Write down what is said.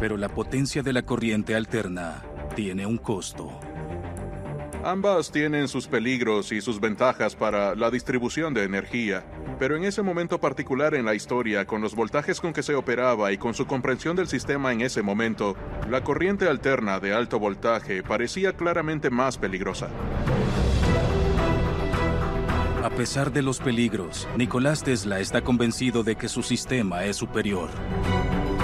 Pero la potencia de la corriente alterna tiene un costo. Ambas tienen sus peligros y sus ventajas para la distribución de energía, pero en ese momento particular en la historia, con los voltajes con que se operaba y con su comprensión del sistema en ese momento, la corriente alterna de alto voltaje parecía claramente más peligrosa. A pesar de los peligros, Nicolás Tesla está convencido de que su sistema es superior.